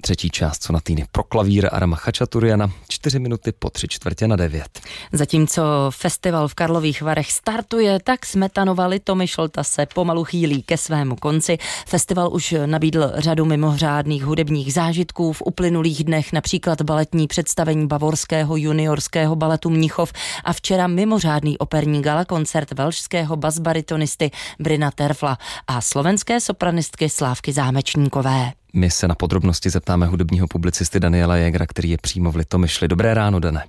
třetí část sonatýny pro klavír Adama Chačaturiana, 4 minuty po 8:45. Zatímco festival v Karlových Varech startuje, tak Smetanova Litomyšlta se pomalu chýlí ke svému konci. Festival už nabídl řadu mimořádných hudebních zážitků v uplynulých dnech, například baletní představení bavorského juniorského baletu Mnichov a včera mimořádný operní galakoncert velšského basbaritonisty Bryna Tervla a slovenské sopranistky Slávky Zámečníkové. My se na podrobnosti zeptáme hudebního publicisty Daniela Jägra, který je přímo v Litomyšli. Dobré ráno, Dane.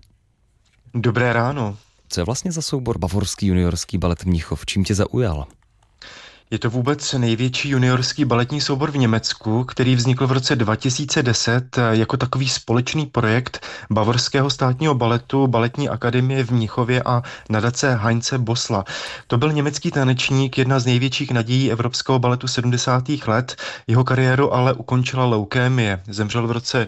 Dobré ráno. Co je vlastně za soubor bavorský juniorský balet Mnichov? Čím tě zaujal? Je to vůbec největší juniorský baletní soubor v Německu, který vznikl v roce 2010 jako takový společný projekt Bavorského státního baletu, Baletní akademie v Mnichově a nadace Heinze Bosla. To byl německý tanečník, jedna z největších nadějí evropského baletu 70. let. Jeho kariéru ale ukončila leukémie. Zemřel v roce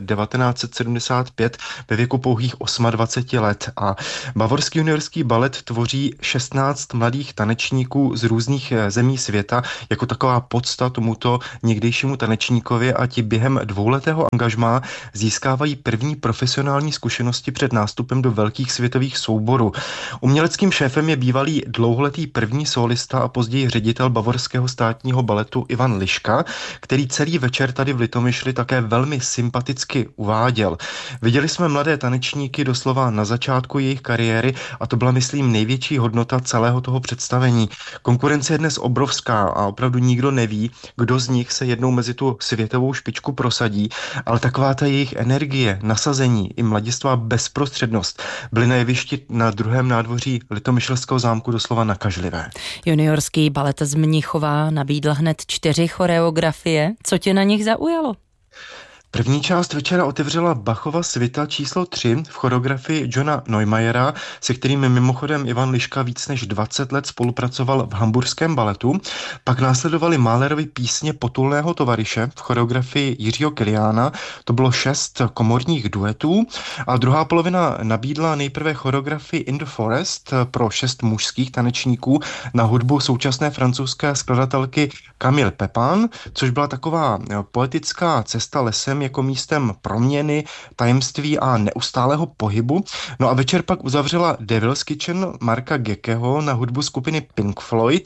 1975 ve věku pouhých 28 let a bavorský juniorský balet tvoří 16 mladých tanečníků z různých zemí světa jako taková podsta tomuto někdejšímu tanečníkovi a ti během dvouletého angažmá získávají první profesionální zkušenosti před nástupem do velkých světových souborů. Uměleckým šéfem je bývalý dlouholetý první solista a později ředitel bavorského státního baletu Ivan Liška, který celý večer tady v Litomyšli také velmi sympaticky uváděl. Viděli jsme mladé tanečníky doslova na začátku jejich kariéry a to byla, myslím, největší hodnota celého toho představení. Konkurence je dnes obrovská a opravdu nikdo neví, kdo z nich se jednou mezi tu světovou špičku prosadí, ale taková ta jejich energie, nasazení i mladistvá bezprostřednost byly na jevišti na druhém nádvoří Litomyšlského zámku doslova nakažlivé. Juniorský balet z Mnichova nabídl hned 4 choreografie. Co tě na nich zaujalo? První část večera otevřela Bachova svita číslo 3 v choreografii Johna Neumayera, se kterým mimochodem Ivan Liška víc než 20 let spolupracoval v hamburském baletu. Pak následovaly Mahlerovy písně Potulného tovaryše v choreografii Jiřího Kiliána. To bylo 6 komorních duetů a druhá polovina nabídla nejprve choreografii In the Forest pro 6 mužských tanečníků na hudbu současné francouzské skladatelky Camille Pepin, což byla taková poetická cesta lesem jako místem proměny, tajemství a neustálého pohybu. No a večer pak uzavřela Devil's Kitchen Marka Geckeho na hudbu skupiny Pink Floyd.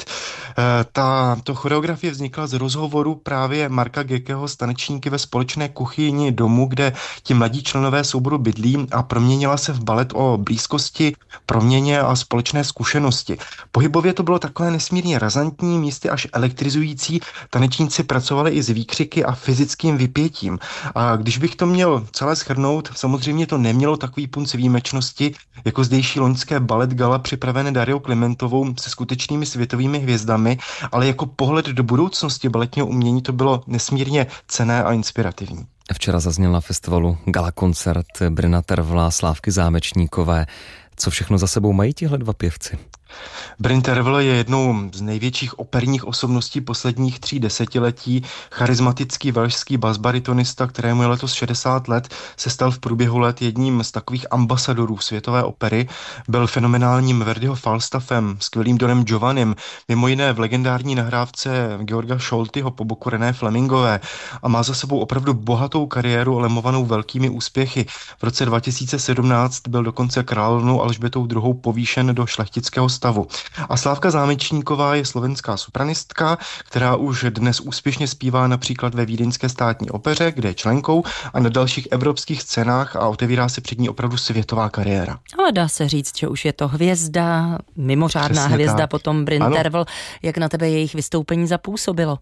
Tato choreografie vznikla z rozhovoru právě Marka Geckeho s tanečníky ve společné kuchyni domu, kde ti mladí členové souboru bydlí a proměnila se v balet o blízkosti, proměně a společné zkušenosti. Pohybově to bylo takové nesmírně razantní, místy až elektrizující. Tanečníci pracovali i s výkřiky a fyzickým vypětím. A když bych to měl celé shrnout, samozřejmě to nemělo takový punc výjimečnosti, jako zdejší loňské balet gala připravené Dariou Klementovou se skutečnými světovými hvězdami, ale jako pohled do budoucnosti baletního umění to bylo nesmírně cenné a inspirativní. Včera zazněl na festivalu galakoncert Bryna Tervla, Slávky Zámečníkové. Co všechno za sebou mají tihle dva pěvci? Bryn Tervel je jednou z největších operních osobností posledních 3 desetiletí. Charismatický velšský basbaritonista, kterému je letos 60 let, se stal v průběhu let jedním z takových ambasadorů světové opery. Byl fenomenálním Verdiho Falstaffem, skvělým Donem Giovannim, mimo jiné v legendární nahrávce Georga Scholtyho po boku René Flemingové a má za sebou opravdu bohatou kariéru, lemovanou velkými úspěchy. V roce 2017 byl dokonce královnou Alžbětou II. Povýšen do šlechtického stavu. A Slávka Zámečníková je slovenská sopranistka, která už dnes úspěšně zpívá například ve Vídeňské státní opeře, kde je členkou, a na dalších evropských scénách a otevírá se před ní opravdu světová kariéra. Ale dá se říct, že už je to hvězda, mimořádná přesně hvězda, tak. Potom Bryn Tervel. Jak na tebe jejich vystoupení zapůsobilo?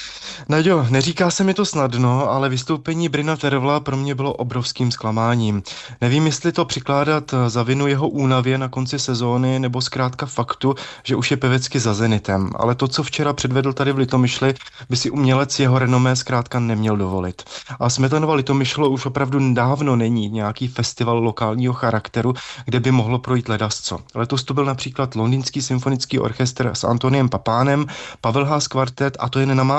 Naďo, neříká se mi to snadno, ale vystoupení Bryna Tervla pro mě bylo obrovským zklamáním. Nevím, jestli to přikládat za vinu jeho únavě na konci sezóny, nebo zkrátka faktu, že už je pevecky za Zenitem. Ale to, co včera předvedl tady v Litomyšli, by si umělec jeho renomé zkrátka neměl dovolit. A Smetanova Litomyšl už opravdu dávno není nějaký festival lokálního charakteru, kde by mohlo projít ledasco. Letos to byl například Londýnský symfonický orchestr s Antoniem Papánem, Pavel Haas kvartet, a to jen namátkou. To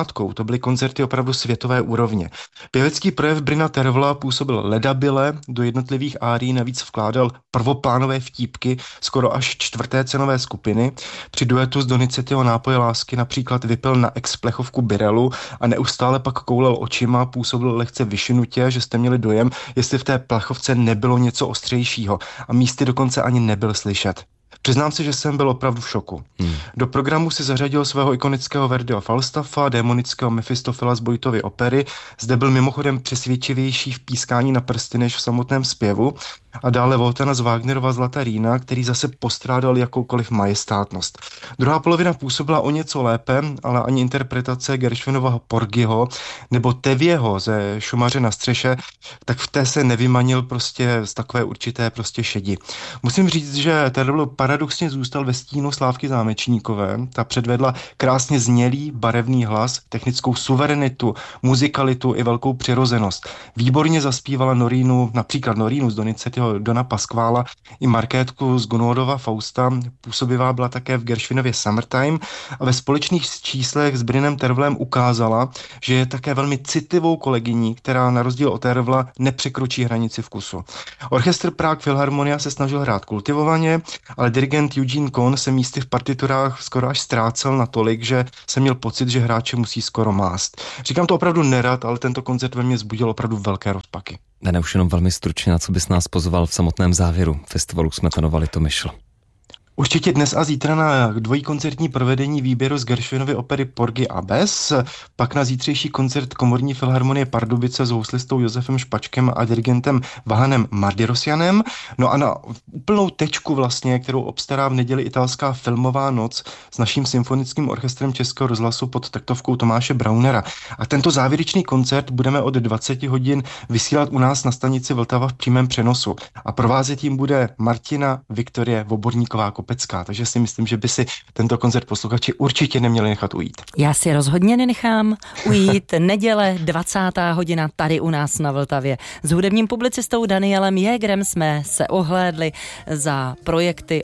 To byly koncerty opravdu světové úrovně. Pěvecký projev Bryna Tervla působil ledabyle, do jednotlivých árií navíc vkládal prvoplánové vtípky skoro až čtvrté cenové skupiny. Při duetu z Donizettiho Nápoje lásky například vypil na ex-plechovku Birelu a neustále pak koulel očima, působil lehce vyšinutě, že jste měli dojem, jestli v té plechovce nebylo něco ostřejšího a místy dokonce ani nebyl slyšet. Přiznám se, že jsem byl opravdu v šoku. Do programu si zařadil svého ikonického Verdiho Falstaffa, démonického Mefistofela z Boytovy opery. Zde byl mimochodem přesvědčivější v pískání na prsty než v samotném zpěvu. A dále Woltana z Wagnerova Zlatá Rýna, který zase postrádal jakoukoliv majestátnost. Druhá polovina působila o něco lépe, ale ani interpretace Gershwinova Porgyho nebo Tevěho ze Šumaře na střeše, tak v té se nevymanil prostě z takové určité prostě šedi. Musím říct, že Tervl paradoxně zůstal ve stínu Slávky Zámečníkové. Ta předvedla krásně znělý, barevný hlas, technickou suverenitu, muzikalitu i velkou přirozenost. Výborně zaspívala Norínu, například Norínu z Donizettiho Dona Pasquala i Markétku z Gounodova Fausta. Působivá byla také v Gershwinově Summertime a ve společných číslech s Brynem Tervlem ukázala, že je také velmi citlivou kolegyní, která na rozdíl od Tervla nepřekročí hranici vkusu. Orchestr Prague Philharmonia se snažil hrát kultivovaně, ale dirigent Eugene Kohn se místy v partiturách skoro až ztrácel natolik, že jsem měl pocit, že hráče musí skoro mást. Říkám to opravdu nerad, ale tento koncert ve mně vzbudil opravdu velké rozpaky. Ne, už jenom velmi stručně, na co bys nás pozval v samotném závěru festivalu Smetanova Litomyšl. Určitě dnes a zítra na dvojí koncertní provedení výběru z Gershwinovy opery Porgy a Bess, pak na zítřejší koncert Komorní filharmonie Pardubice s houslistou Josefem Špačkem a dirigentem Vahanem Mardirosjanem. No a na úplnou tečku vlastně, kterou obstará v neděli italská filmová noc s naším symfonickým orchestrem Českého rozhlasu pod taktovkou Tomáše Braunera. A tento závěrečný koncert budeme od 20 hodin vysílat u nás na stanici Vltava v přímém přenosu. A provázet tím bude Martina Viktorie Voborníková Kopecká, takže si myslím, že by si tento koncert posluchači určitě neměli nechat ujít. Já si rozhodně nenechám ujít. Neděle 20. hodina tady u nás na Vltavě. S hudebním publicistou Danielem Jägerem jsme se ohlédli za projekty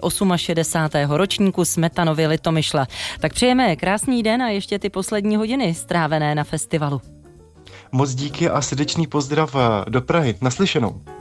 68. ročníku Smetanovy Litomyšle. Tak přejeme krásný den a ještě ty poslední hodiny strávené na festivalu. Moc díky a srdečný pozdrav do Prahy. Naslyšenou.